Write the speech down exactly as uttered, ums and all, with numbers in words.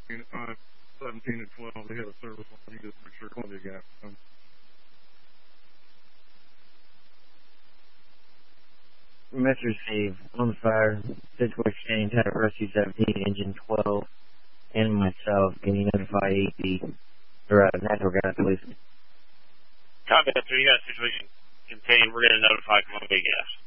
uh, seventeen and twelve. They had a service on. He just for sure Columbia Gas. Um, Message received. On fire. Physical exchange. Had a rescue seventeen, engine twelve, and myself. Can you notify A P or uh, natural gas, please? Copy that, sir. You got a situation contained. We're going to notify Columbia Gas.